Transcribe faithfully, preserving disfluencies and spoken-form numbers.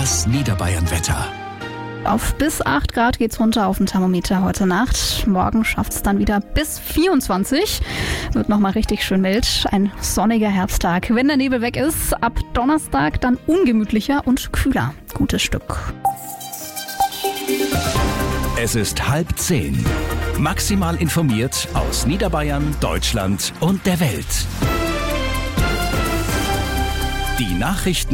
Das Niederbayern-Wetter. Auf bis acht Grad geht's runter auf dem Thermometer heute Nacht. Morgen schafft's dann wieder bis vierundzwanzig. Wird nochmal richtig schön mild. Ein sonniger Herbsttag. Wenn der Nebel weg ist, ab Donnerstag dann ungemütlicher und kühler. Gutes Stück. Es ist halb zehn. Maximal informiert aus Niederbayern, Deutschland und der Welt. Die Nachrichten